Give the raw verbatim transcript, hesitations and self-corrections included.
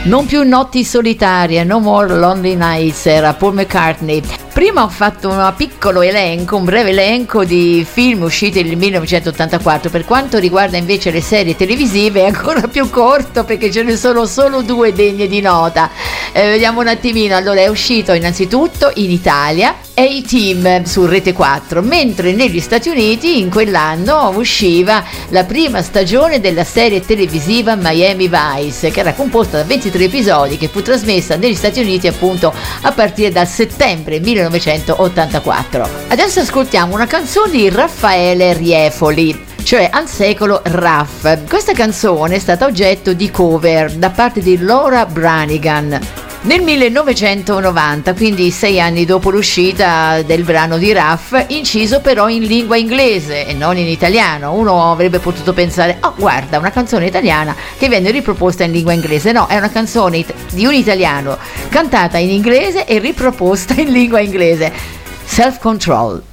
Non più notti solitarie, No More Lonely Nights, era Paul McCartney. Prima ho fatto un piccolo elenco, un breve elenco di film usciti nel millenovecentottantaquattro. Per quanto riguarda invece le serie televisive è ancora più corto, perché ce ne sono solo due degne di nota. Eh, vediamo un attimino. Allora, è uscito innanzitutto in Italia A-Team su Rete quattro, mentre negli Stati Uniti in quell'anno usciva la prima stagione della serie televisiva Miami Vice, che era composta da ventitré episodi, che fu trasmessa negli Stati Uniti appunto a partire dal settembre millenovecentottantaquattro. Adesso ascoltiamo una canzone di Raffaele Riefoli, cioè Al secolo Raff. Questa canzone è stata oggetto di cover da parte di Laura Branigan nel millenovecentonovanta, quindi sei anni dopo l'uscita del brano di Raff, inciso però in lingua inglese e non in italiano. Uno avrebbe potuto pensare: oh, guarda, una canzone italiana che viene riproposta in lingua inglese. No, è una canzone it- di un italiano cantata in inglese e riproposta in lingua inglese. Self Control.